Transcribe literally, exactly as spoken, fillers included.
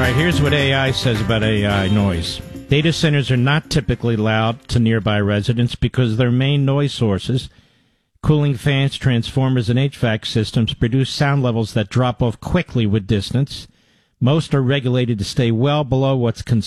right, here's what A I says about A I noise. Data centers are not typically loud to nearby residents because their main noise sources, cooling fans, transformers, and H V A C systems, produce sound levels that drop off quickly with distance. Most are regulated to stay well below what's considered